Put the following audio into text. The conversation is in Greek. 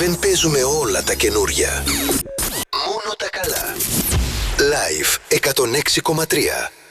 δεν παίζουμε όλα τα καινούρια. Μόνο τα καλά. Live 106,3.